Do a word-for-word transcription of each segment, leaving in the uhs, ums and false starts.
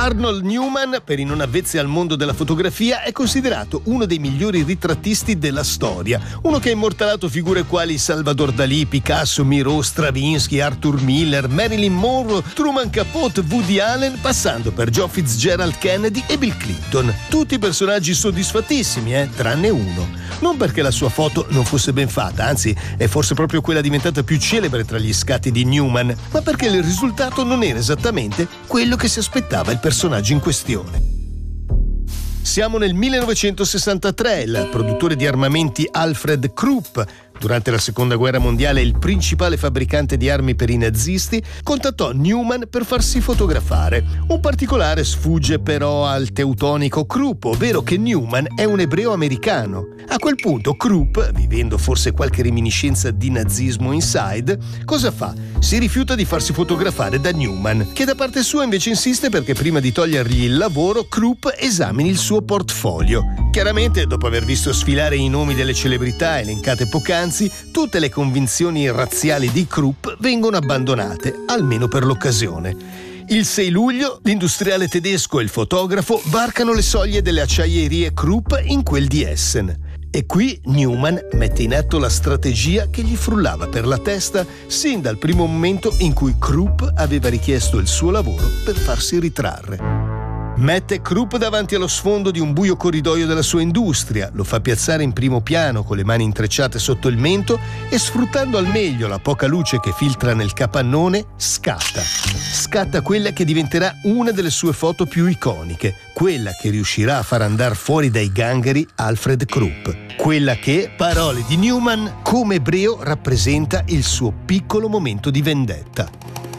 Arnold Newman, per i non avvezzi al mondo della fotografia, è considerato uno dei migliori ritrattisti della storia. Uno che ha immortalato figure quali Salvador Dalì, Picasso, Miro, Stravinsky, Arthur Miller, Marilyn Monroe, Truman Capote, Woody Allen, passando per John Fitzgerald Kennedy e Bill Clinton. Tutti personaggi soddisfattissimi, eh? Tranne uno. Non perché la sua foto non fosse ben fatta, anzi è forse proprio quella diventata più celebre tra gli scatti di Newman, ma perché il risultato non era esattamente quello che si aspettava il personaggio in questione. Siamo nel millenovecentosessantatré. Il produttore di armamenti Alfred Krupp, durante la seconda guerra mondiale il principale fabbricante di armi per i nazisti, contattò Newman per farsi fotografare. Un particolare sfugge però al teutonico Krupp, ovvero che Newman è un ebreo americano. A quel punto Krupp, vivendo forse qualche reminiscenza di nazismo inside, cosa fa? Si rifiuta di farsi fotografare da Newman, che da parte sua invece insiste perché prima di togliergli il lavoro Krupp esamini il suo portfolio. Chiaramente, dopo aver visto sfilare i nomi delle celebrità elencate poc'anzi, tutte le convinzioni razziali di Krupp vengono abbandonate, almeno per l'occasione. Il sei luglio l'industriale tedesco e il fotografo varcano le soglie delle acciaierie Krupp in quel di Essen. E qui Newman mette in atto la strategia che gli frullava per la testa sin dal primo momento in cui Krupp aveva richiesto il suo lavoro per farsi ritrarre. Mette Krupp davanti allo sfondo di un buio corridoio della sua industria, lo fa piazzare in primo piano con le mani intrecciate sotto il mento e, sfruttando al meglio la poca luce che filtra nel capannone, scatta. Scatta quella che diventerà una delle sue foto più iconiche, quella che riuscirà a far andare fuori dai gangheri Alfred Krupp. Quella che, parole di Newman, come ebreo rappresenta il suo piccolo momento di vendetta.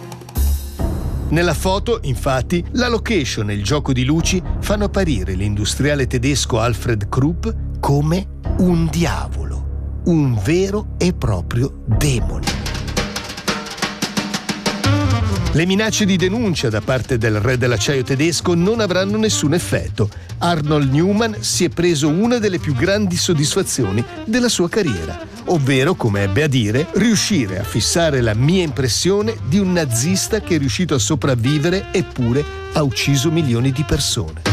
Nella foto, infatti, la location e il gioco di luci fanno apparire l'industriale tedesco Alfred Krupp come un diavolo, un vero e proprio demone. Le minacce di denuncia da parte del re dell'acciaio tedesco non avranno nessun effetto. Arnold Newman si è preso una delle più grandi soddisfazioni della sua carriera, ovvero, come ebbe a dire, riuscire a fissare la mia impressione di un nazista che è riuscito a sopravvivere eppure ha ucciso milioni di persone.